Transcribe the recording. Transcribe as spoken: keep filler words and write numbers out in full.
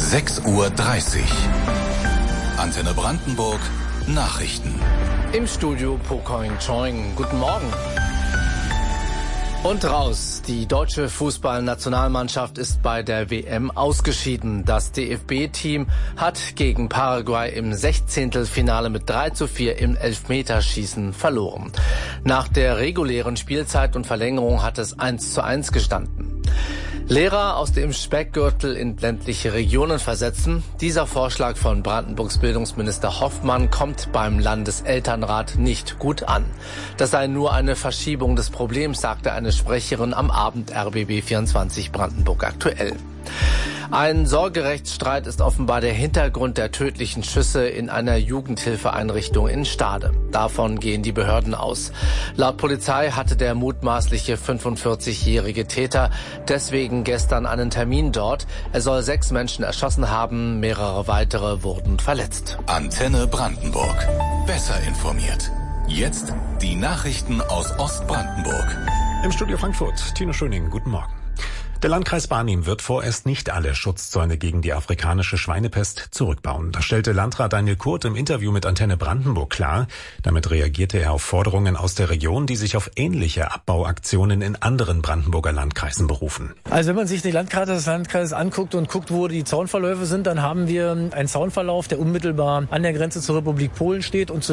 sechs Uhr dreißig. Antenne Brandenburg, Nachrichten. Im Studio Pocoin Choing. Guten Morgen. Und raus. Die deutsche Fußballnationalmannschaft ist bei der W M ausgeschieden. Das D F B-Team hat gegen Paraguay im Sechzehntelfinale mit drei zu vier im Elfmeterschießen verloren. Nach der regulären Spielzeit und Verlängerung hat es eins zu eins gestanden. Lehrer aus dem Speckgürtel in ländliche Regionen versetzen. Dieser Vorschlag von Brandenburgs Bildungsminister Hoffmann kommt beim Landeselternrat nicht gut an. Das sei nur eine Verschiebung des Problems, sagte eine Sprecherin am Abend R B B vierundzwanzig Brandenburg aktuell. Ein Sorgerechtsstreit ist offenbar der Hintergrund der tödlichen Schüsse in einer Jugendhilfeeinrichtung in Stade. Davon gehen die Behörden aus. Laut Polizei hatte der mutmaßliche fünfundvierzigjährige Täter deswegen gestern einen Termin dort. Er soll sechs Menschen erschossen haben, mehrere weitere wurden verletzt. Antenne Brandenburg. Besser informiert. Jetzt die Nachrichten aus Ostbrandenburg. Im Studio Frankfurt, Tino Schöning, guten Morgen. Der Landkreis Barnim wird vorerst nicht alle Schutzzäune gegen die afrikanische Schweinepest zurückbauen. Das stellte Landrat Daniel Kurt im Interview mit Antenne Brandenburg klar. Damit reagierte er auf Forderungen aus der Region, die sich auf ähnliche Abbauaktionen in anderen Brandenburger Landkreisen berufen. Also wenn man sich die Landkarte des Landkreises anguckt und guckt, wo die Zaunverläufe sind, dann haben wir einen Zaunverlauf, der unmittelbar an der Grenze zur Republik Polen steht und zu